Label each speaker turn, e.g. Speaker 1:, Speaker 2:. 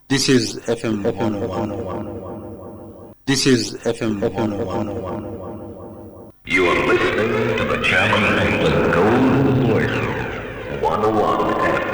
Speaker 1: This is FM 101. This is FM 101.
Speaker 2: You are listening to the channel named the Golden Voices 101 FM.